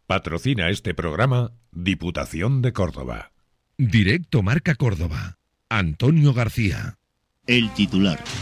Patrocina este programa Diputación de Córdoba. Directo Marca Córdoba. Antonio García. El titular.